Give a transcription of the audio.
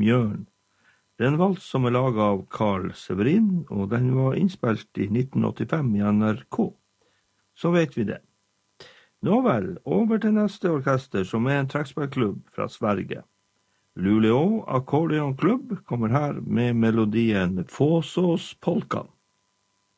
Mjørn. Det en vals som laget av Carl Severin, og den var innspilt i 1985 i NRK. Så vet vi det. Nå vel, over til neste orkester, som en trekkspillklubb fra Sverige. Luleå Accordion Club kommer her med melodien Fåsås Polka.